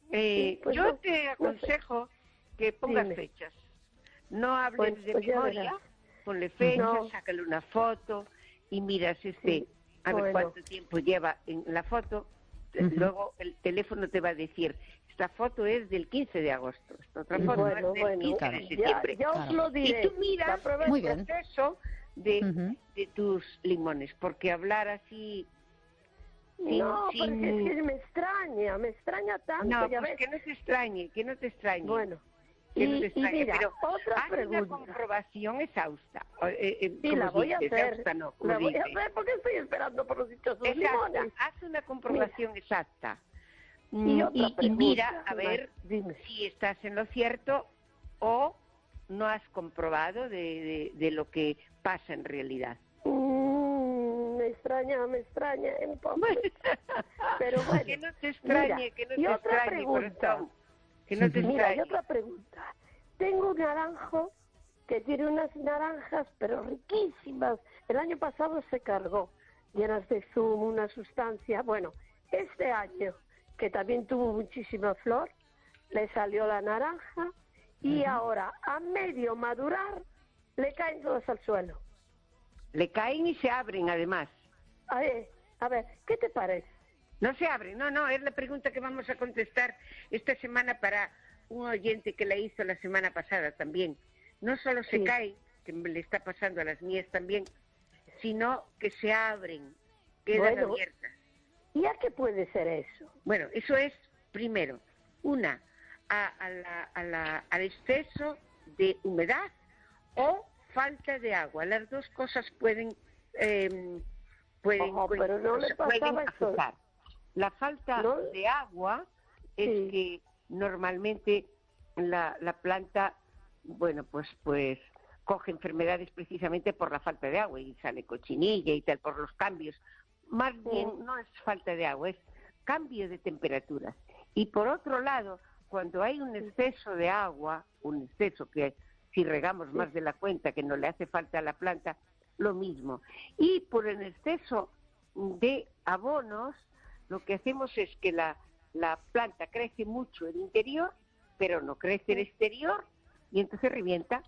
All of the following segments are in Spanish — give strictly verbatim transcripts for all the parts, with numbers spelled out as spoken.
Eh, pues yo no, te aconsejo no sé. que pongas Dime. fechas. No hables Pues, de pues memoria, ponle fechas, No. sácale una foto y miras este, Sí, a ver bueno. cuánto tiempo lleva en la foto. Ujú. Luego el teléfono te va a decir, esta foto es del quince de agosto, esta otra foto Bueno, es del bueno, quince claro. de ya, septiembre. ya os Claro. lo diré. Y tú miras La prueba Muy el es- bien. proceso de, Ujú. de tus limones, porque hablar así... sin- No, sin- porque es que me extraña, me extraña tanto, No, ya pues ves. que no te extrañe, que no te extrañe. Bueno, que no y, te y extrañe, mira, pero otra haz una pregunta. comprobación exhausta. Eh, eh, Sí, como la voy a dice, hacer. exhausta no, como La voy a dice. hacer porque estoy esperando por los dichosos Exacta, limones. haz una comprobación exacta. Y Mm, otra y, y pregunta, mira a Mar, ver dime. si estás en lo cierto o no has comprobado de, de, de lo que pasa en realidad. Mm, me extraña, me extraña un poco. Pero bueno, que no te extrañe, mira, que no y te otra extrañe, pregunta. corazón. Que no te Mira, y extrañe. otra pregunta. Tengo un naranjo que tiene unas naranjas, pero riquísimas. El año pasado se cargó, llenas de zumo, una sustancia. Bueno, este año, que también tuvo muchísima flor, le salió la naranja y Ujú. ahora, a medio madurar, le caen todas al suelo. Le caen y se abren además. A ver, a ver, ¿qué te parece? No se abre, no, no, es la pregunta que vamos a contestar esta semana para un oyente que la hizo la semana pasada también. No solo se Sí. caen, que me le está pasando a las mías también, sino que se abren, quedan Bueno. abiertas. ¿Y a qué puede ser eso? Bueno, eso es, primero, una, a, a la, a la, al exceso de humedad o falta de agua. Las dos cosas pueden, eh, pueden, Ojo, pero no o le sea, pueden pasaba eso. afectar. La falta ¿No? de agua es Sí. que normalmente la, la planta, bueno, pues pues coge enfermedades precisamente por la falta de agua y sale cochinilla y tal, por los cambios. Más bien no es falta de agua, es cambio de temperaturas. Y por otro lado, cuando hay un exceso de agua, un exceso que si regamos más de la cuenta, que no le hace falta a la planta, lo mismo. Y por el exceso de abonos, lo que hacemos es que la, la planta crece mucho el interior, pero no crece el exterior, y entonces revienta.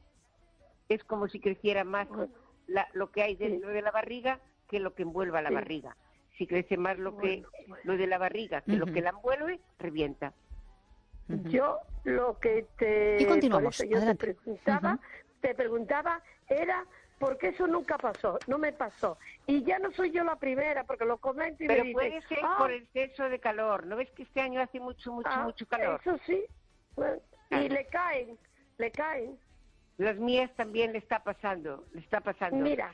Es como si creciera más la, lo que hay dentro de la barriga que lo que envuelva la Sí. barriga. Si crece más lo que Bueno. lo de la barriga que lo Ujú. que la envuelve, revienta. Ujú. Yo lo que te... Y continuamos, por eso yo adelante. te preguntaba, Ujú. te preguntaba era porque eso nunca pasó, no me pasó. Y ya no soy yo la primera, porque lo comento y Pero me puede dicen... ser "Ah, por exceso de calor. ¿No ves que este año hace mucho, mucho, ah, mucho calor? Eso sí. Bueno, Claro. y le caen, le caen. Las mías también le está pasando, le está pasando. Mira,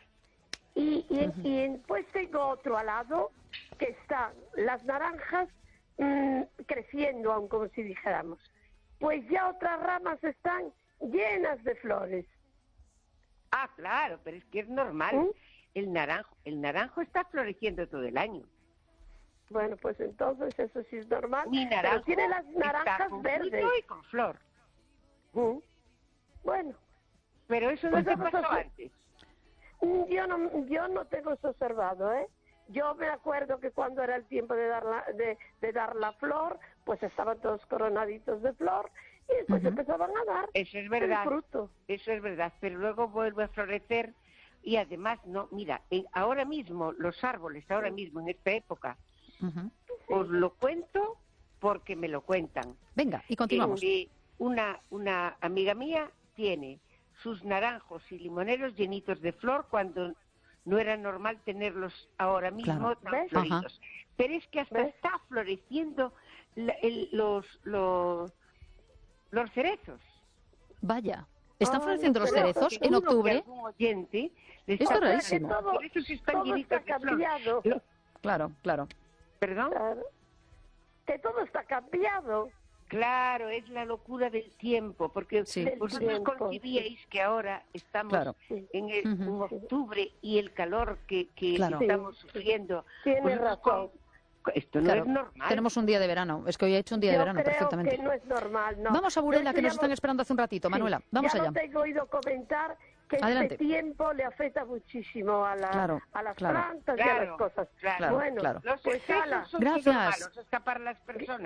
y, y, Ujú. y pues tengo otro al lado, que están las naranjas mm, creciendo aún, como si dijéramos. Pues ya otras ramas están llenas de flores. Ah, claro, pero es que es normal. ¿Mm? El naranjo, el naranjo está floreciendo todo el año. Bueno, pues entonces eso sí es normal. Mi Pero naranjo tiene las está naranjas con verdes. fruto y con flor. ¿Mm? Bueno, Pero eso Pues no te vamos pasó a hacer- antes. mm, yo no, yo no tengo eso observado, ¿eh? Yo me acuerdo que cuando era el tiempo de dar la, de, de dar la flor, pues estaban todos coronaditos de flor y después Ujú. empezaban a dar Eso es el verdad. fruto. Eso es verdad, pero luego vuelve a florecer y además, no, mira, en- ahora mismo, los árboles, ahora mismo, en esta época, Ujú. os lo cuento porque me lo cuentan. Venga, y continuamos. Eh, una, una amiga mía tiene sus naranjos y limoneros llenitos de flor cuando no era normal tenerlos ahora mismo Claro. tan ¿Ves? floridos. Pero es que hasta ¿Ves? está floreciendo la- el- los, los, los cerezos. Vaya, ¿están Ay, floreciendo los pero cerezos en Seguro octubre? que algún oyente le Esto está es O sea, que rarísimo. todo, Los cerezos están todo llenitos está de flor. cambiado. Lo- Claro, claro. ¿Perdón? Claro. Que todo está cambiado. Claro, es la locura del tiempo, porque Sí. Del vosotros tiempo, concibíais que ahora estamos Claro. Sí. en, el, Ujú. en octubre y el calor que, que Claro. estamos Sí. sufriendo. Tienes Vosotros razón. con- Esto no Claro. es normal. Tenemos un día de verano. Es que hoy ha hecho un día de Yo verano creo perfectamente. que no es normal, no. Vamos a Burela, Yo que ya nos están lo- esperando hace un ratito. Manuela, vamos ya allá. lo tengo oído comentar que Adelante. este tiempo le afecta muchísimo a, la, Claro, a las claro. plantas y a Claro, las cosas. claro, Claro, bueno, claro. Los pues excesos ala, son Gracias. todos malos, hasta para las personas.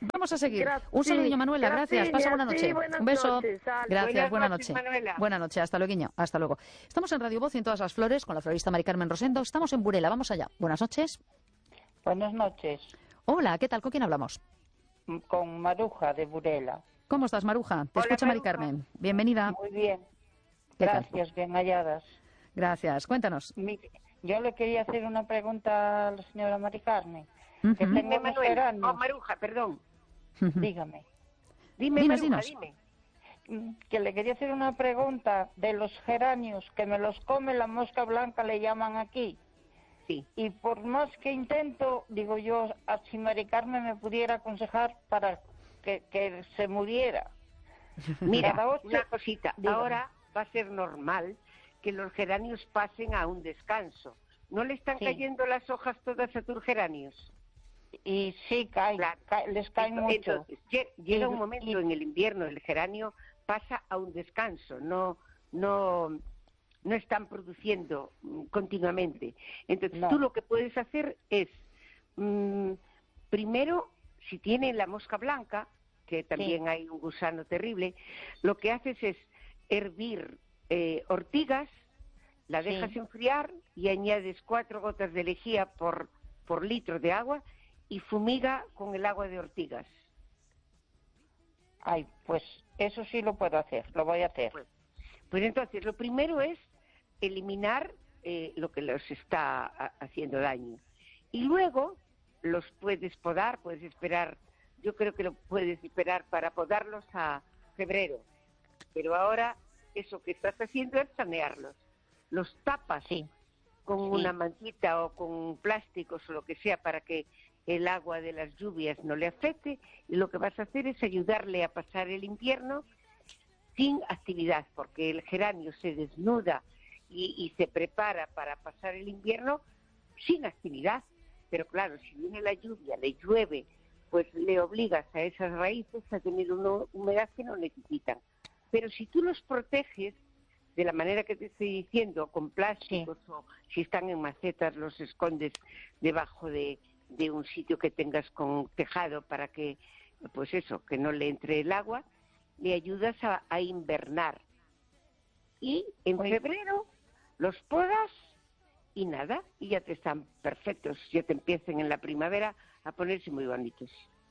Vamos a seguir. Gracias. Un saludillo, Manuela. Gracias. Pasa buena Sí, noche. buenas Un beso. noches, Ale. Gracias. Buenas Buena noches, noche. Manuela. Buena noche. Hasta luego. Hasta luego. Estamos en Radio Voz y en Todas las Flores con la florista Mari Carmen Rosendo. Estamos en Burela. Vamos allá. Buenas noches. Buenas noches, Hola. ¿Qué tal? ¿Con quién hablamos? con Maruja de Burela. ¿Cómo estás, Maruja? Te Hola, escucha Mari Maruja. Carmen. Bienvenida. Muy bien, ¿Qué tal? gracias, bien halladas. Gracias. Cuéntanos. Mi- Yo le quería hacer una pregunta a la señora Mari Carmen. Ujú. Que tengo Dime, unos Manuel. geranios. Oh, Maruja, perdón. Ujú. Dígame. Dime, Dinos, Maruja, dinos. dime. Mm, Que le quería hacer una pregunta de los geranios, que me los come la mosca blanca, le llaman aquí. Sí. Y por más que intento, digo yo, a si Mari Carmen me pudiera aconsejar para que, que se muriera. Mira, Cada ocho- una cosita. Dígame. Ahora va a ser normal que los geranios pasen a un descanso. ¿No le están Sí. cayendo las hojas todas a tus geranios? Y sí, caen, Claro. ca- les caen Ento- mucho. Entonces, lle- llega Y- un momento y- en el invierno, el geranio pasa a un descanso, no, no, no están produciendo mm, continuamente. Entonces, No. tú lo que puedes hacer es, mm, primero, si tienen la mosca blanca, que también hay un gusano terrible, lo que haces es hervir eh, ortigas, la Sí. dejas enfriar y añades cuatro gotas de lejía por, por litro de agua y fumiga con el agua de ortigas. Ay, pues eso sí lo puedo hacer, lo voy a hacer. Pues, pues entonces, lo primero es eliminar eh, lo que los está a- haciendo daño. Y luego los puedes podar, puedes esperar, yo creo que lo puedes esperar para podarlos a febrero. Pero ahora eso que estás haciendo es sanearlos. Los tapas Sí, con sí. una mantita o con plásticos o lo que sea para que el agua de las lluvias no le afecte, y lo que vas a hacer es ayudarle a pasar el invierno sin actividad, porque el geranio se desnuda y, y se prepara para pasar el invierno sin actividad. Pero claro, si viene la lluvia, le llueve, pues le obligas a esas raíces a tener una humedad que no necesitan. Pero si tú los proteges de la manera que te estoy diciendo, con plásticos, o si están en macetas, los escondes debajo de, de un sitio que tengas con tejado para que, pues eso, que no le entre el agua, le ayudas a, a invernar. Y en Oye. febrero los podas y nada, y ya te están perfectos, ya te empiezan en la primavera a ponerse muy bonitos.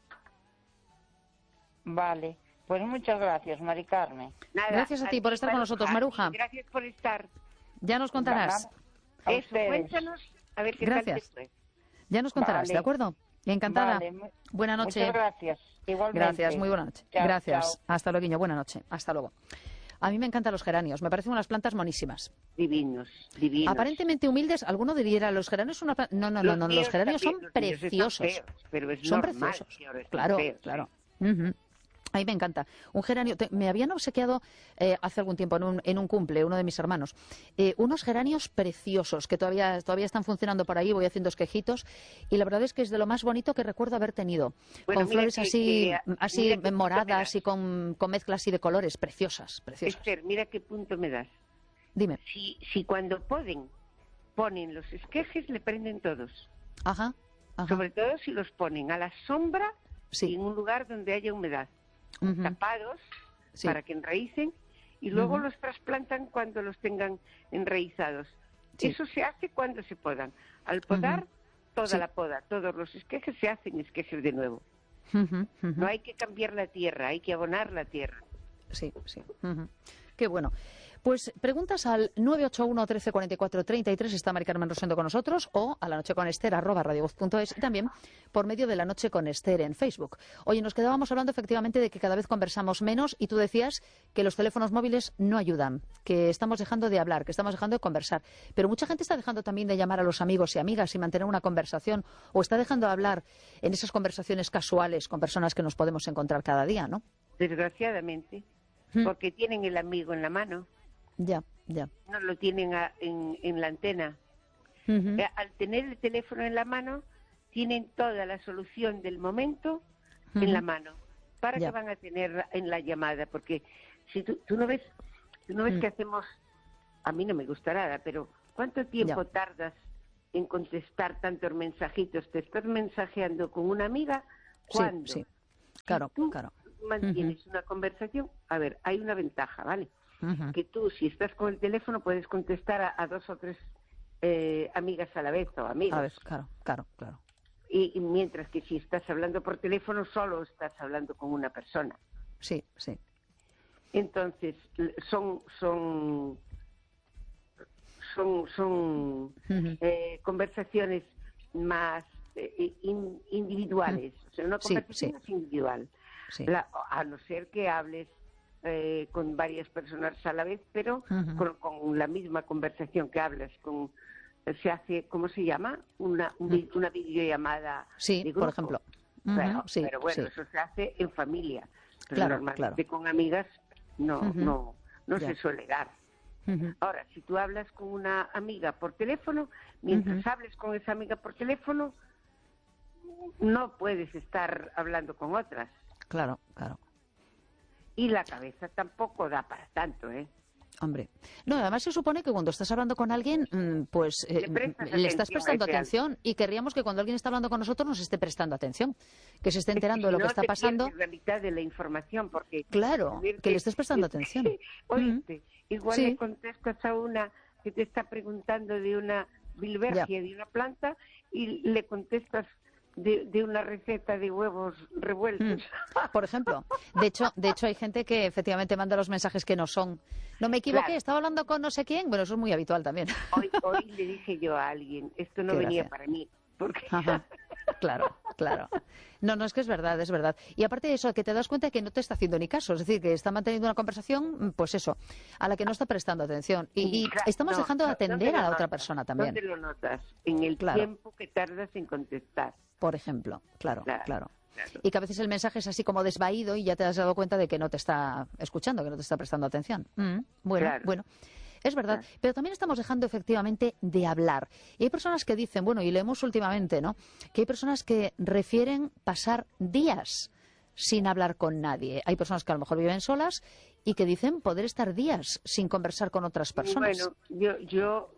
Vale. Pues muchas gracias, Mari Carmen. Nada, Gracias a ti por estar con nosotros, Maruja. Gracias por estar. Ya nos contarás. Nada, a Eso, ustedes. cuéntanos, a ver qué Gracias. tal después. Ya nos contarás, Vale. ¿de acuerdo? Encantada. Vale, mu- Buena noche. Muchas gracias. Igualmente. Gracias, muy buena noche. Chao, Gracias. chao. Hasta luego, buena noche. Hasta luego. A mí me encantan los geranios, me parecen unas plantas monísimas. Divinos, divinos. Aparentemente humildes, alguno diría, los geranios son una planta... No, no, no, no, los míos geranios también, son los míos están preciosos. feos, pero es Son normal preciosos. que ahora estén Claro, feos, claro. ¿eh? Ujú. A mí me encanta. Un geranio, te- me habían obsequiado eh, hace algún tiempo en un, en un cumple, uno de mis hermanos, eh, unos geranios preciosos que todavía, todavía están funcionando por ahí, voy haciendo esquejitos, y la verdad es que es de lo más bonito que recuerdo haber tenido. Bueno, con mira flores que- así, que- así mira qué punto me moradas das. y con, con mezclas así de colores, preciosas, preciosas. Esther, mira qué punto me das. Dime. Si, si cuando poden, ponen los esquejes, le prenden todos. Ajá, ajá. Sobre todo si los ponen a la sombra Sí. y en un lugar donde haya humedad. Ujú. Tapados Sí. para que enraícen y luego Ujú. los trasplantan cuando los tengan enraizados. Sí. Eso se hace cuando se podan. Al podar, Ujú. toda Sí. la poda, todos los esquejes se hacen esquejes de nuevo. Ujú, ujú. No hay que cambiar la tierra, hay que abonar la tierra. Sí, sí. Ujú. Qué bueno. Pues preguntas al nueve ocho uno, trece, cuarenta y cuatro, treinta y tres, está Mari Carmen Rosendo con nosotros, o a la noche con Esther, arroba radiovoz punto es, y también por medio de la noche con Esther en Facebook. Oye, nos quedábamos hablando efectivamente de que cada vez conversamos menos y tú decías que los teléfonos móviles no ayudan, que estamos dejando de hablar, que estamos dejando de conversar. Pero mucha gente está dejando también de llamar a los amigos y amigas y mantener una conversación, o está dejando de hablar en esas conversaciones casuales con personas que nos podemos encontrar cada día, ¿no? Desgraciadamente, Mm. porque tienen el amigo en la mano, Ya, ya. no lo tienen a- en, en la antena. Ujú. Eh, Al tener el teléfono en la mano, tienen toda la solución del momento en la Ujú. mano. ¿Para Ya. qué van a tener en la llamada? Porque si tú, tú no ves, tú no ves Mm. que hacemos, a mí no me gusta nada, pero ¿cuánto tiempo Ya. tardas en contestar tantos mensajitos? ¿Te estás mensajeando con una amiga? Sí, ¿Cuándo? sí. Claro, si tú claro. mantienes uh-huh. una conversación, a ver, hay una ventaja, ¿vale? Uh-huh. Que tú, si estás con el teléfono, puedes contestar a, a dos o tres eh, amigas a la vez o amigos. A ver, claro, claro, claro. Y, y mientras que si estás hablando por teléfono, solo estás hablando con una persona. Sí, sí. Entonces, son son son, son uh-huh. eh, conversaciones más eh, in, individuales. Uh-huh. O sea, una conversación sí, sí. individual. Sí. La, a no ser que hables eh, con varias personas a la vez, pero uh-huh. con, con la misma conversación que hablas con... Se hace, ¿cómo se llama? Una, un, una videollamada sí, de grupo. Por ejemplo. Uh-huh. Pero, sí, pero bueno, sí. eso se hace en familia. Pero claro, normalmente claro. con amigas no, uh-huh. no, no ya. se suele dar. Uh-huh. Ahora, si tú hablas con una amiga por teléfono, mientras uh-huh. hables con esa amiga por teléfono, no puedes estar hablando con otras. Claro, claro. Y la cabeza tampoco da para tanto, ¿eh? Hombre, no, además se supone que cuando estás hablando con alguien, pues eh, le, le estás prestando atención y querríamos que cuando alguien está hablando con nosotros nos esté prestando atención, que se esté enterando de lo no que está te pasando. La mitad de la información, porque claro, que, que le estés prestando atención. Oíste, mm. igual sí. le contestas a una que te está preguntando de una bilbergia, ya. de una planta, y le contestas De, de una receta de huevos revueltos. Mm, por ejemplo. De hecho, de hecho, hay gente que efectivamente manda los mensajes que no son. No me equivoqué, claro. Estaba hablando con no sé quién. Bueno, eso es muy habitual también. Hoy, hoy le dije yo a alguien, esto no Qué venía gracia. para mí. Porque... Ajá. Claro, claro. No, no, es que es verdad, es verdad. Y aparte de eso, que te das cuenta que no te está haciendo ni caso. Es decir, que está manteniendo una conversación, pues eso, a la que no está prestando atención. Y, y claro, estamos no, dejando de atender a la notas? otra persona también. ¿Dónde lo notas? En el claro. tiempo que tardas en contestar. Por ejemplo, claro, claro, claro. claro. Y que a veces el mensaje es así como desvaído y ya te has dado cuenta de que no te está escuchando, que no te está prestando atención. Mm, bueno, claro. bueno. Es verdad, claro. Pero también estamos dejando efectivamente de hablar. Y hay personas que dicen, bueno, y leemos últimamente, ¿no?, que hay personas que refieren pasar días sin hablar con nadie. Hay personas que a lo mejor viven solas y que dicen poder estar días sin conversar con otras personas. Bueno, yo, yo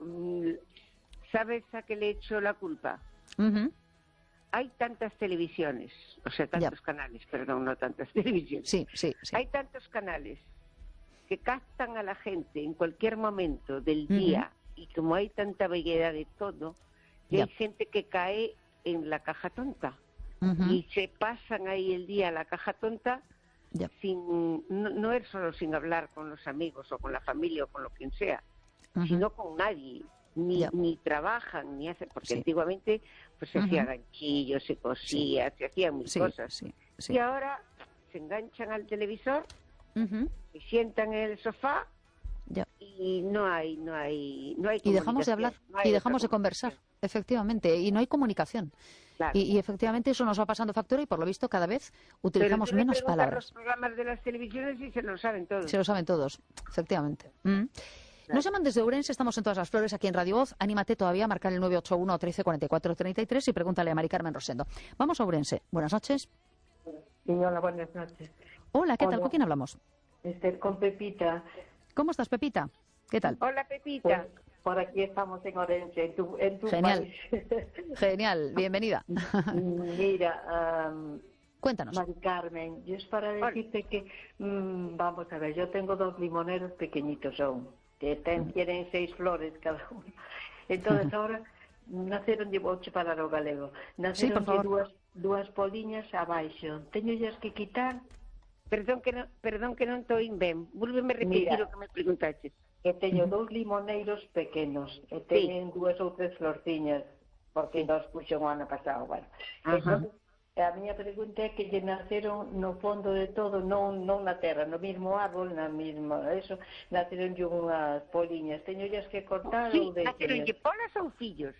¿sabes a qué le echo la culpa? Uh-huh. Hay tantas televisiones, o sea, tantos ya. canales, perdón, no tantas televisiones. Sí, sí, sí. Hay tantos canales que captan a la gente en cualquier momento del día, uh-huh. y como hay tanta variedad de todo, que hay gente que cae en la caja tonta, uh-huh. y se pasan ahí el día a la caja tonta, yep. sin no, no es solo sin hablar con los amigos o con la familia o con lo quien sea, uh-huh. sino con nadie, ni, yep. ni trabajan, ni hacen, porque sí. antiguamente pues se uh-huh. hacía ganchillos, se cosía, sí. se hacían mil sí, cosas, sí, sí. y ahora se enganchan al televisor, uh-huh. se sientan en el sofá, ya. y no hay, no hay, no hay y dejamos de hablar no hay y dejamos de conversar, efectivamente, y no hay comunicación. Claro. Y, y efectivamente eso nos va pasando factura y por lo visto cada vez utilizamos Pero menos palabras. Los programas de las televisiones y se lo saben todos. Se lo saben todos, efectivamente. Mm. Claro. Nos llaman desde Ourense, estamos en Todas las Flores aquí en Radio Voz. Anímate todavía a marcar el nueve ocho uno, trece, cuarenta y cuatro, treinta y tres y pregúntale a Mari Carmen Rosendo. Vamos a Ourense. Buenas noches. Sí, hola, buenas noches. Hola, ¿qué hola. tal? ¿Con quién hablamos? Este, con Pepita. ¿Cómo estás, Pepita? ¿Qué tal? Hola, Pepita. Pues, por aquí estamos en Ourense, en tu, en tu Genial. país. Genial, bienvenida. Mira, um, cuéntanos. Mari Carmen, yo es para decirte que, um, vamos a ver, yo tengo dos limoneros pequeñitos aún, que ten, tienen seis flores cada uno. Entonces ahora naceron de ocho para lo galego. Naceron sí, de dúas, dúas poliñas abaixo. Teño llas que quitar. Perdón que non, perdón que non estou ben. Vúlveme repetir o que me preguntaste. Que teño dous limoneiros pequenos e teñen sí. dúas ou tres florciñas, porque sí. nos puxo o ano pasado, bueno. Entón, a miña pregunta é que lle naceron no fondo de todo, non non na terra, no mesmo árbol, na mesma, eso, naceron unhas poliñas. Teño llas que cortar sí, ou de naceron lle polas ou fillos?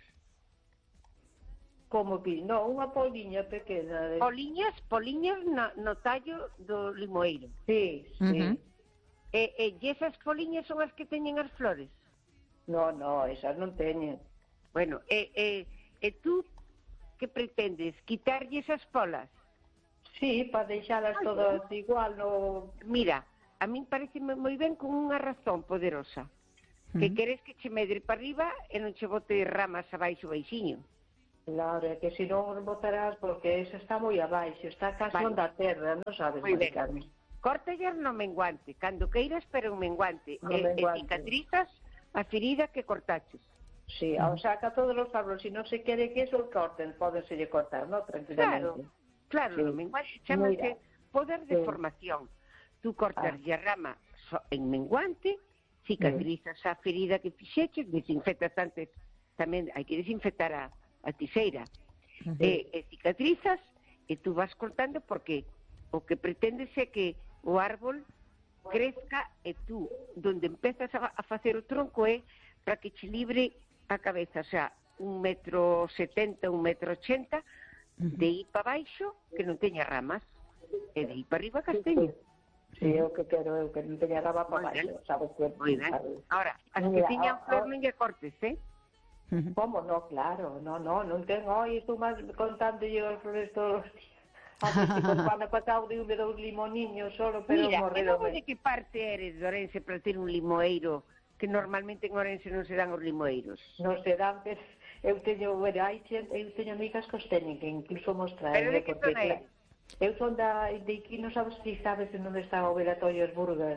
Como que, non, unha poliña pequena. De... Poliñas, poliñas no, no tallo do limoeiro. Sí, sí. Uh-huh. E, e, e esas poliñas son as que teñen as flores? Non, non, esas non teñen. Bueno, e, e, e tú que pretendes? Quitarlle esas polas? Sí, para deixalas Ay, todas no. igual. No... Mira, a min parece moi ben con unha razón poderosa. Uh-huh. Que queres que che medre para arriba e non che bote ramas abaixo baixiño. Claro, é que se non botarás, porque esa está moi abaixo, está casi Vale. onda terra, non sabes, Moi Mari ben. Carmen. Córtaller no menguante, cando queiras, pero un menguante. No e, menguante. e cicatrizas a ferida que cortaches. Sí, o saca todos os fabros, se non se quere que eso corten, pódenselle cortar, ¿no? Claro, Tranquilamente. claro, Sí. no menguante chámase Mira. poder de Sí. formación. Tú cortas Ah. a rama so, en menguante, cicatrizas a ferida que fixeches, desinfectas antes, tamén hai que desinfectar a, a tiseira. Ujú. E, e cicatrizas e tú vas cortando porque o que pretendes é que o árbol crezca e tú, donde empezas a, a facer o tronco é para que che libre a cabeza, o sea, un metro setenta, un metro ochenta, de ir para baixo que non teña ramas, e de ir para arriba casteño. Sí, é o que quero, eu que non teña raba para Moi ben. baixo, sabes que... Moi ben. Ahora, as que Mira, tiñan a- flor a- non lle cortes, eh? Como no, claro, no, no, non ten, oi, estou máis contando yo as flores todos os días. A ver, si con Juana pasado de húmedo uns limoniños solo, pero Mira, e logo morredo. de que parte eres de Orense para ter un limoeiro, que normalmente en Orense non se dan os limoeiros? Non se dan, pero eu teño, bueno, hai xente, eu teño amigas que os teñen, que incluso mostrar. Pero de que zona eres? Eu son da, de aquí, non sabes si sabes en onde está o Velatorio Burgas.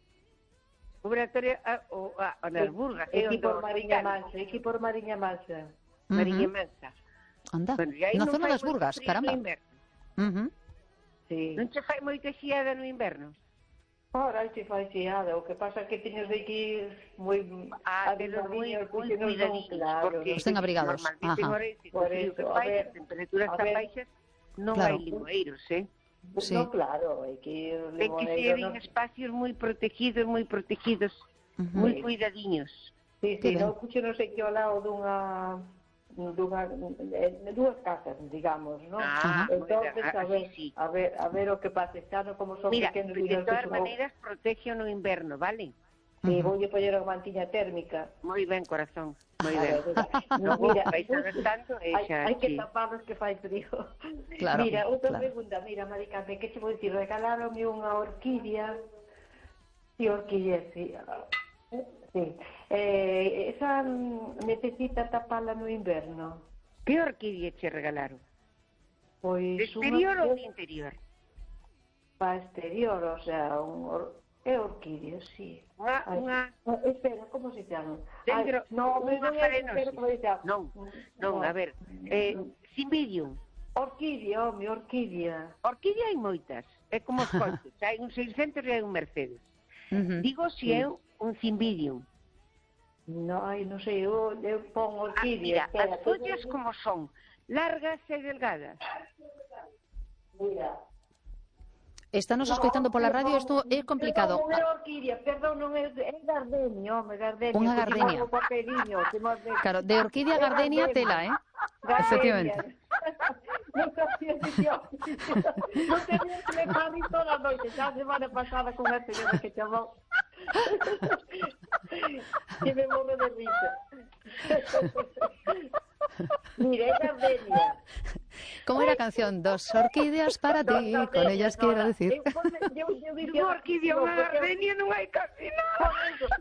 Obratorio a, o, a, a nas Burgas, é Aquí onde por os Mariña hospitais. Mansa, aquí por Mariña Mansa. Mariña Ujú. Mansa. Anda, Bueno, e aí na non zona fai das moito Burgas, frío caramba. no inverno. Ujú. Sí. Non che fai moita xiada no inverno? Ora, hai que fai xiada, o que pasa é que teños de aquí moi Ah, pero moi, abrigadiños, moi porque non son cuidadiños, claro. porque Estén abrigados. normalmente en Ajá. Orense, co Por frío que eso, a fai, ver, as temperaturas a tan ver. baixas, non Claro. hai limoeiros, eh? Sí. No, claro, hai que ir Ten que ser en espacios moi protegidos, moi protegidos, Ujú. moi cuidadiños. Sí, Que sí, ben. non puxo non sei que ao lado dunha dunha de dúas casas, digamos, ¿no? Ah, Entonces, bueno, a ver, así sí. a ver, a ver o que pasa, xa no como son Mira, pequenos de niños que todas son- maneiras, protege no inverno, vale? Sí, Ujú. voulle poñer a mantiña térmica. Moi ben, corazón, moi A ben. ver, mira, Logo mira, vais adaptando e hai, xa hai que sí. taparlos que fai frío. Claro, Mira, outra claro. pregunta, mira, Maricame, que che vou dicir, regalaronme unha orquídea, si orquídea, si, sí. Eh, esa mm, necesita tapala no inverno. Que orquídea che regalaron? Pois De exterior ou de interior? para exterior, o sea, un or... é orquídea, sí. Unha, Ai, unha ah, espera, como se chama? dendro, Ai, no, unha non é, farenosis. espera, como se chama? Non, non, a ver, eh, Cymbidium. Orquídea, home, orquídea. Orquídea hai moitas, é como os coches, hai un seiscentos e hai un Mercedes. Ujú. Digo si é un Cymbidium. No, ai, non sei, eu, eu pon Ah, orquídea. mira, espera, as follas que- como son, largas e delgadas. Mira. Estános escoitando pola radio, isto é complicado. Perdón, non é orquídea, perdón, non é, é gardenia, home, gardenia. Unha que gardenia. tiña un papeliño, que mos de- Claro, de orquídea a É gardenia tela, eh? Gardenia. Efectivamente. Non sabía que yo. Non tenía que me parir toda a noite, xa a semana pasada con a señora que chamou. Que me morro de risa. Mira, é gardenia. Como era a canción? Dos orquídeas para ti, con ellas quiero decir. Unha orquídea, unha gardenia non hai casi nada.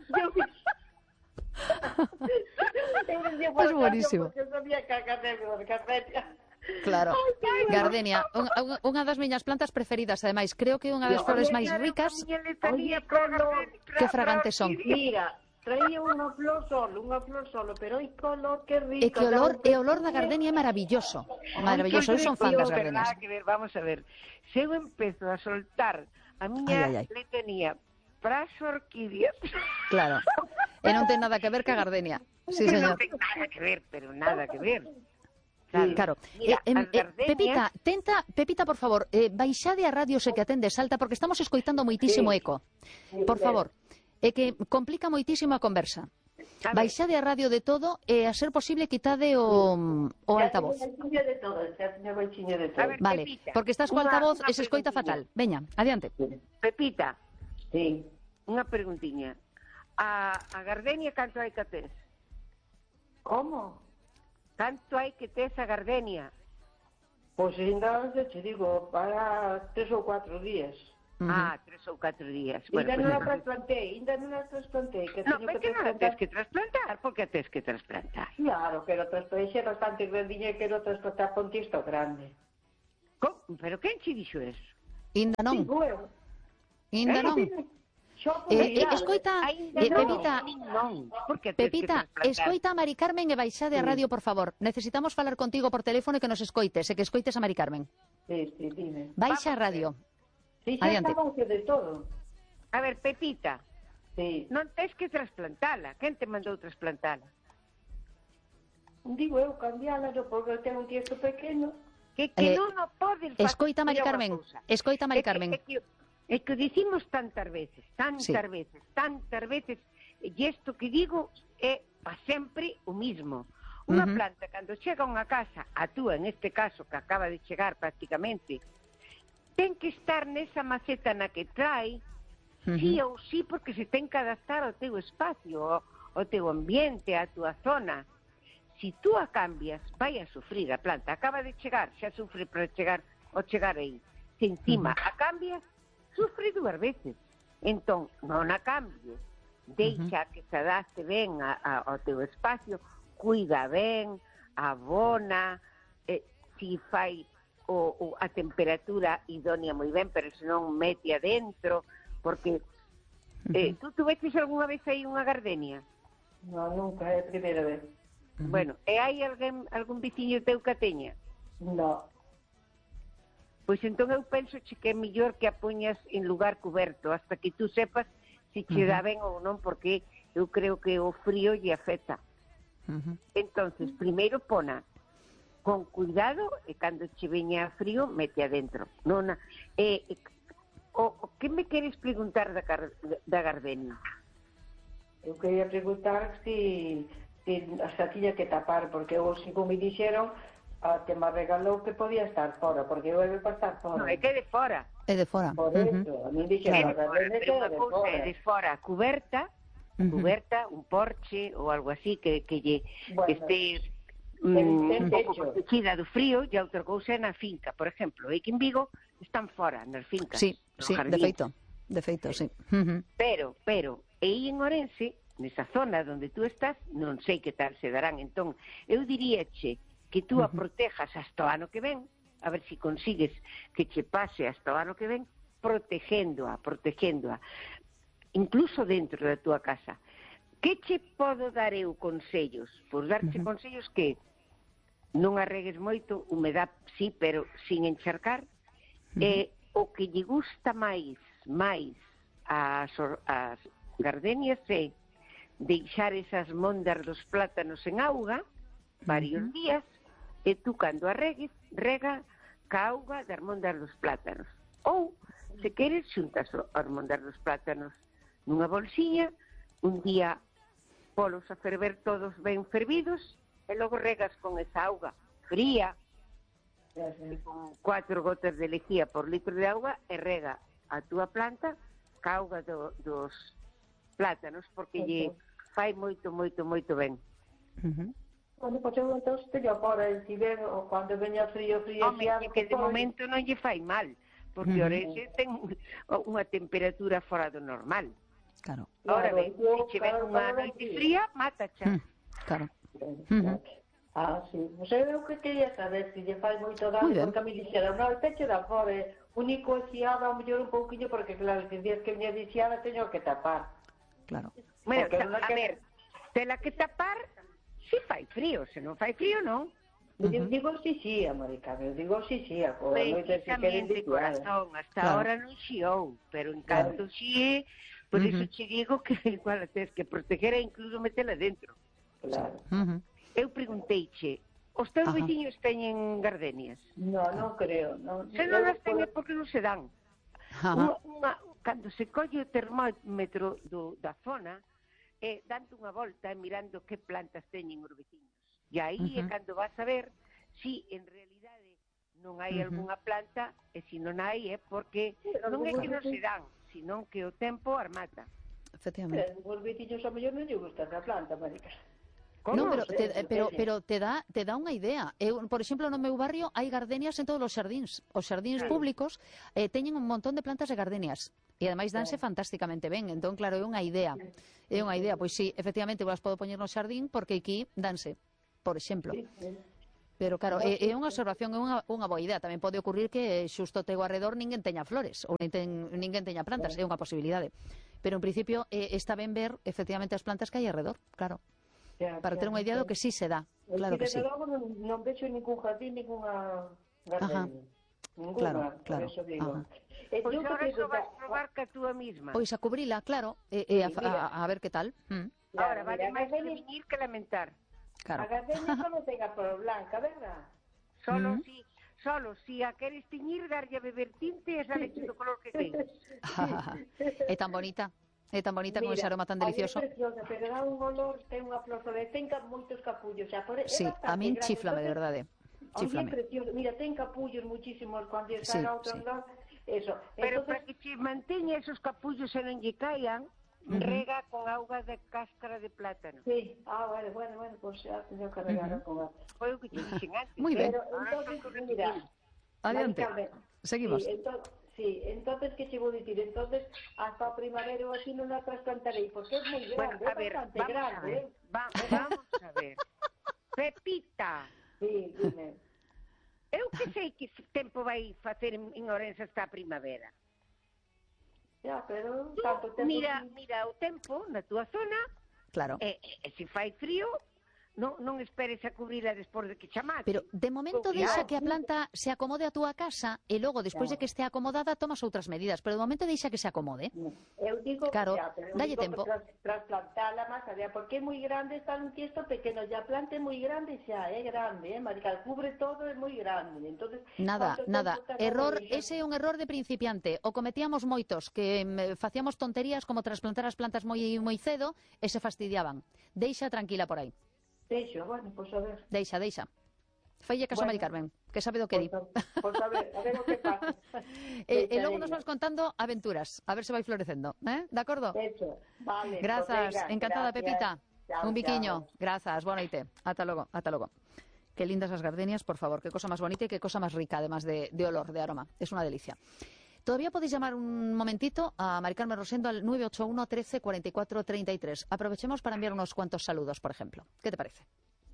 Es buenísimo. Porque sabía que a gardenia, gardenia. Claro, gardenia, un- un- unha das miñas plantas preferidas, ademais, creo que é unha das flores máis ricas. Que fragantes son. Mira, traía unha flor solo, unha flor solo, pero hai color que rico. E que olor, e o olor da gardenia é maravilloso. Maravilloso, eu son fan das gardenias. Que ver, vamos a ver. Se eu empezo a soltar a miña Ai, ai, ai. letanía para as orquídeas, Claro. E non ten nada que ver ca gardenia. Sí, que señor. non ten nada que ver, pero nada que ver. Claro. Mira, Eh, em, as eh, gardenias- Pepita, tenta, Pepita, por favor, eh, baixade a radio se que atende Salta porque estamos escoitando moitísimo eco. Por favor. É que complica moitísimo a conversa. A ver, Baixade a radio de todo e a ser posible quitade o, o altavoz. Xa tiña de todo, xa tiña baixiña de todo. A ver, Vale, Pepita, porque estás co unha- altavoz unha e se escoita preguntiña. fatal. Veña, adiante. Pepita, Sí. unha preguntiña. A, a gardenia canto hai que tes? Como? Canto hai que tes a gardenia? Pois ainda, xa che digo, para tres ou cuatro días. Uh-huh. Ah, tres ou catro días. Ainda Bueno, non a pues, trasplantei, ainda non a trasplantei. Que no, teño pero que non a trasplantar. tens que trasplantar, porque a tens que trasplantar. Claro, quero trasplantar, é bastante grandiña e quero trasplantar con tisto grande. Com? Pero quen che dixo eso? Inda non, Digo eu. inda non. Xo por Eh, eh, mirar. escoita, Ainda eh, non, Pepita, non, porque a tens que Pepita, trasplantar. escoita a Mari Carmen e baixade a Sí. radio, por favor. Necesitamos falar contigo por teléfono e que nos escoites, e que escoites a Mari Carmen. Sí, sí, dime. Baixa a radio. Sí, xa Adiante. estaba de todo. A ver, Pepita, Sí. non tens que trasplantala. Quen te mandou trasplantala? Digo eu, cambiala, no, porque eu tengo un tiesto pequeno. Que, que Eh, non o podes facer. Escoita, Mari Mira unha Carmen, cousa. escoita, Mari É que- Carmen. É que, é que dicimos tantas veces, tantas Sí. veces, tantas veces, e isto que digo é pa sempre o mismo. Unha Ujú. planta, cando chega a unha casa, a túa, en este caso, que acaba de chegar prácticamente, ten que estar nesa maceta na que trae, Ujú. sí ou sí, porque se ten que adaptar ao teu espacio, ao, ao teu ambiente, á túa zona. Si tú a cambias, vai a sufrir a planta. Acaba de chegar, xa sufre para chegar ao chegar aí. Se encima a cambias, sufre dúas veces. Entón, non a cambies. Deixa que se adapte ben a, a, ao teu espacio, cuida ben, abona, eh, si fai o, o, a temperatura idónea moi ben, pero senón mete adentro, porque eh, tú tuveches algunha vez aí unha gardenia? No, nunca, é a primeira vez. Ujú. Bueno, e hai alguén, algún veciño teu que a teña? No. Pois entón eu penso che que é mellor que a poñas en lugar coberto hasta que tú sepas se che dá ben ou non, porque eu creo que o frío lle afecta. Ujú. Entonces, primeiro pona con cuidado e cando che veña frío mete adentro. Non, a- eh, eh, o, o que me queres preguntar da, car- da gardenia? Eu quería preguntar si, si hasta tiña que tapar, porque eu, como me dixeron, a que me regalou que podía estar fora, porque eu era para estar fora. Non, é que de fora. É de fora. Por Ujú. eso, a mí É dixeron, de a fora, René pero que unha era de cousa é fora. de fora cuberta, Ujú. cuberta, un porche ou algo así que, que lle Bueno, que estés ten- mm, ten un pouco techo. protegida do frío, e outra cousa é na finca, por exemplo, e que en Vigo están fora, nas fincas, Sí, nos sí, de jardíns. feito. De feito, sí. Ujú. Pero, pero, e aí en Orense, nesa zona onde tú estás, non sei que tal se darán. Entón, eu diríache que tú a protejas hasta o ano que ven, a ver se si consigues que che pase hasta o ano que ven, protegéndoa, protegéndoa, incluso dentro da túa casa. Que che podo dar eu consellos? Pois darche Ujú. consellos que non arregues moito, humedad sí, pero sin encharcar, e o que lle gusta máis, máis as, or- as gardenias é deixar esas mondas dos plátanos en auga varios Ujú. días, e tú cando a regues, rega ca auga das mondas dos plátanos. Ou, se queres, xuntas o- as mondas dos plátanos nunha bolsiña, un día polos a ferver todos ben fervidos, e logo regas con esa auga fría, Ya sé. con cuatro gotas de lejía por litro de auga, e rega a túa planta ca auga do, dos plátanos, porque lle fai moito, moito, moito ben. Ujú. Bueno, pois eu entón teño fora, e si ven, o cando veña frío, frío, Home, xiado, é que de pois, momento non lle fai mal, porque Ujú. Orense ten unha temperatura fora do normal. Claro. Ahora Claro, ben, eu, se che ven claro, unha claro, noite sí. fría, mátacha. Mm, Claro. Ujú. Ah, sí. Pois eu que quería saber se lle fai moito Moi dano, ben. porque a mí dixeron, non, el techo da fora, é único xiada, ao mellor un pouquiño, porque claro, que días que viña de xiada teño que tapar. Claro. Bueno, Porque ta- non é a que- ver, tela que tapar, si fai frío, se non fai frío, non. Eu digo sí, sí, América, eu digo sí, sí, a coa noite que queren Precisamente, diciada. corazón, hasta Claro. ahora non xiou, pero en canto xie, por Ujú. iso che digo que igual a tes que proteger e incluso metela dentro. Claro. Ujú. Eu pregunteiche, os teus Ajá. veciños teñen gardenias? No, non creo, non. Se non Eu as ten é por- porque non se dan. Ajá. Unha, unha, cando se colle o termómetro do, da zona, é dando unha volta e mirando que plantas teñen os veciños. E aí é Ujú. cando vas a ver si en realidade non hai Ujú. algunha planta, e se non hai é porque non é que non se dan, senón que o tempo as mata. Efectivamente. Eh, os veciños ao mellor non lle gusta esa planta, América. Como? Non, pero sei, te, non pero, sei. pero te dá te dá unha idea. Eu, por exemplo, no meu barrio hai gardenias en todos os xardíns. Os xardíns Claro. públicos eh, teñen un montón de plantas de gardenias. E ademais danse fantásticamente ben. Entón, claro, é unha idea. É unha idea. Pois sí, efectivamente, vos podo poñer no xardín porque aquí danse, por exemplo. Sí, sí. Pero claro, é, é unha observación, é unha, unha boa idea. Tamén pode ocurrir que xusto teu arredor ninguén teña flores ou nin ten, ninguén teña plantas, é unha posibilidade. Pero en principio eh, está ben ver efectivamente as plantas que hai arredor, claro. Ya, Para ya, ter unha idea ya. do que sí se dá, E claro que desde sí. logo non, non vexo ningún jardín, ninguna gardenia. Ninguna, Claro, por claro. eso digo. Ajá. Eh, Pois yo te ahora digo, só vas ya, probar ca túa misma. Pois a cubrila, claro, e, e a, Sí, mira. a, a ver que tal. Mm, Ahora, claro, vale mira, máis gardenia- prevenir que lamentar. a claro. gardenia solo ten a flor blanca, verdad? Solo Mm. si, solo si a queres tiñir, darlle a beber tinte e sale do color que queres. É tan bonita, é tan bonita con ese aroma tan delicioso. A mí é preciosa, pero dá un olor, ten unha flor sobre, ten ca- moitos capullos, xa, por, é Sí, bastante a min grande, chiflame, de entonces, verdade. Oye, Chiflame. precioso. Mira, ten capullos muchísimos cuando está Sí, a outro sí. lado. Eso. Pero Entonces, para que che manteña esos capullos e non lle caian, Ujú. rega con auga de cáscara de plátano. sí. Ah, bueno, bueno, bueno, pues ya tengo que regar Ujú. con agua. Foi o que che dixen antes. Muy ben. Pero Ahora entonces, son que mira, repetir. Adiante. Mari Carmen, Seguimos. Sí, entonces, sí, entonces, ¿qué te voy a decir? Entonces, hasta primavera o así no la trasplantaré, porque es muy Bueno, grande, a es ver, bastante vamos a grande, ver. ¿eh? Va- vamos a ver. Pepita, Sí, dime. eu que sei que tempo vai facer en, en Ourense esta primavera. Ya, pero Tú, tanto tempo... mira, mira o tempo na túa zona, Claro. e, e se fai frío, non, non esperes a cubrila despois de que chamate. Pero de momento Claro. deixa que a planta se acomode a túa casa e logo, despois de Claro. que este acomodada, tomas outras medidas. Pero de momento deixa que se acomode. Eu digo, Claro, ya, pero eu dalle digo tempo. que tras, trasplantar la masa, ya, porque é moi grande, está un tiesto pequeno, ya plante moi grande xa, é grande, eh, Marical, cubre todo, é moi grande. Entonces, Nada, ¿cuánto nada. tempo tarda Error, en- ese é un error de principiante. O cometíamos moitos, que mm, facíamos tonterías como trasplantar as plantas moi moi cedo e se fastidiaban. Deixa tranquila por aí. Deixo, bueno, pues a ver. Deixa, deixa. Falle caso a Bueno. Mari Carmen, que sabe do que di. Pues, a- pues a ver, a ver o que pasa. E, e Deixa, logo nos veña. vas contando aventuras, a ver se vai florecendo, eh? De acordo? Hecho, vale. Grazas, pues venga, encantada, gracias. Pepita. Chao, Un biquiño. chao. Grazas, boa noite. Ata logo, ata logo. Qué lindas las gardenias, por favor. Qué cosa más bonita y qué cosa más rica, además de, de olor, de aroma. Es una delicia. Todavía podéis llamar un momentito a Mari Carmen Rosendo al nueve ocho uno, trece, cuarenta y cuatro, treinta y tres. Aprovechemos para enviar unos cuantos saludos, por ejemplo. ¿Qué te parece?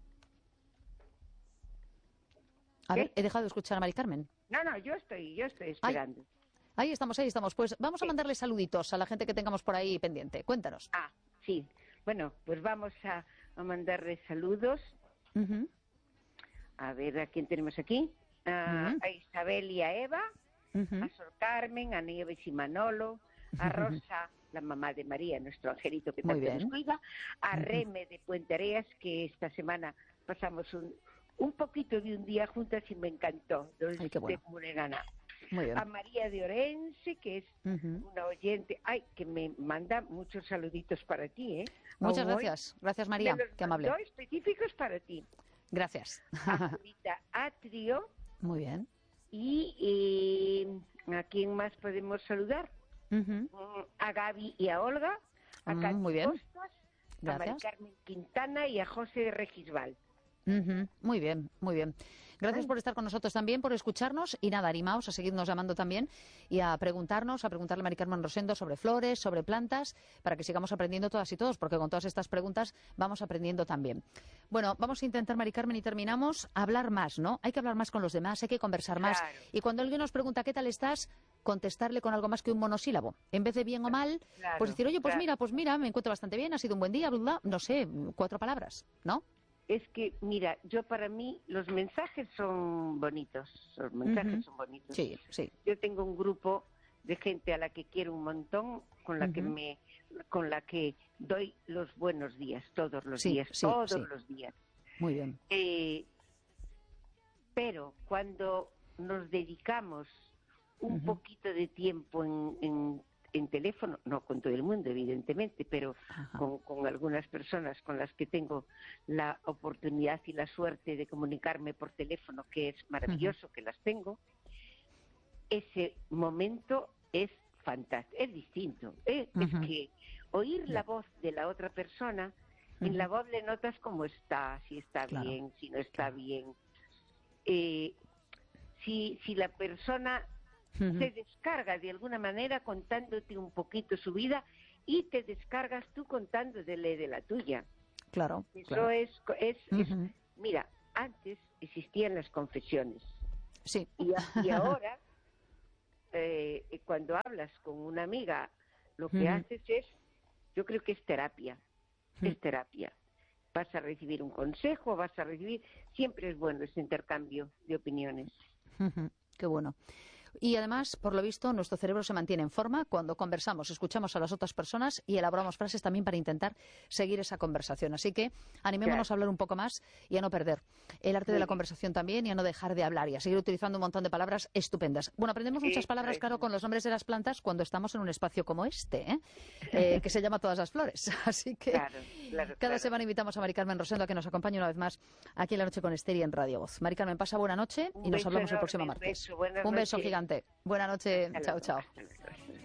A ¿Qué? ver, he dejado de escuchar a Mari Carmen. No, no, yo estoy, yo estoy esperando. Ahí estamos, ahí estamos. Pues vamos a Sí. mandarle saluditos a la gente que tengamos por ahí pendiente. Cuéntanos. Ah, sí. Bueno, pues vamos a, a mandarle saludos. Ujú. A ver, ¿a quién tenemos aquí? A, Ujú. a Isabel y a Eva, Ujú. a Sor Carmen, a Nieves y Manolo, a Rosa, la mamá de María, nuestro angelito que Muy tanto bien. nos cuida, a Ujú. Reme de Puente Areas, que esta semana pasamos un, un poquito de un día juntas y me encantó, de, Ay, qué bueno. de Muregana. Muy bien. A María de Orense, que es Ujú. una oyente, ay, que me manda muchos saluditos para ti, ¿eh? Muchas Aún hoy gracias. Gracias, María. me los Qué amable. mandó específicos para ti. Gracias. A Judita Atrio Muy bien. y eh, ¿a quién más podemos saludar? Ujú. Mm, A Gaby y a Olga, a Mm, Katy muy bien. Costas, a Mari Gracias. Carmen Quintana y a José Regisbal. Ujú. Muy bien, muy bien. Gracias por estar con nosotros también, por escucharnos y nada, animaos a seguirnos llamando también y a preguntarnos, a preguntarle a Mari Carmen Rosendo sobre flores, sobre plantas, para que sigamos aprendiendo todas y todos, porque con todas estas preguntas vamos aprendiendo también. Bueno, vamos a intentar, Mari Carmen, y terminamos, hablar más, ¿no? Hay que hablar más con los demás, hay que conversar más. Claro. Y cuando alguien nos pregunta qué tal estás, contestarle con algo más que un monosílabo. En vez de bien o mal, Claro, pues decir, oye, pues claro. mira, pues mira, me encuentro bastante bien, ha sido un buen día, bla, bla, no sé, cuatro palabras, ¿no? Es que, mira, yo para mí los mensajes son bonitos, los mensajes Ujú. son bonitos. Sí, sí. Yo tengo un grupo de gente a la que quiero un montón, con la que Ujú. me, con la que doy los buenos días, todos los Sí, días, sí, todos sí. los días. Muy bien. Eh, pero cuando nos dedicamos un Ujú. poquito de tiempo en, en, en teléfono, no con todo el mundo, evidentemente, pero Ajá. con, con algunas personas con las que tengo la oportunidad y la suerte de comunicarme por teléfono, que es maravilloso que las tengo, ese momento es fantástico, es distinto. ¿eh? Ujú. Es que oír la Ya. voz de la otra persona En la voz le notas cómo está, si está Claro. bien, si no está bien. Eh, si, si la persona Ujú. se descarga de alguna manera contándote un poquito su vida y te descargas tú contándole de la tuya. Claro, Eso claro. es, es, es- Ujú. mira, antes existían las confesiones Sí. y, a- y ahora eh, cuando hablas con una amiga lo que Ujú. haces es, yo creo que es terapia, Ujú. es terapia. Vas a recibir un consejo, vas a recibir, siempre es bueno ese intercambio de opiniones. Ujú, qué bueno. Y además, por lo visto, nuestro cerebro se mantiene en forma cuando conversamos, escuchamos a las otras personas y elaboramos frases también para intentar seguir esa conversación. Así que animémonos Claro. a hablar un poco más y a no perder el arte Muy de la bien. conversación también y a no dejar de hablar y a seguir utilizando un montón de palabras estupendas. Bueno, aprendemos muchas Eso palabras, es. claro, con los nombres de las plantas cuando estamos en un espacio como este, ¿eh? Eh, que se llama Todas las Flores. Así que Claro, claro, cada claro. semana invitamos a Mari Carmen Rosendo a que nos acompañe una vez más aquí en La Noche con Esther y en Radio Voz. Mari Carmen, pasa buena noche Un y nos beso hablamos el enorme, próximo un martes. beso, buenas Un beso noches. gigante. Buena noche. Hasta Chao, luego, chao. hasta luego.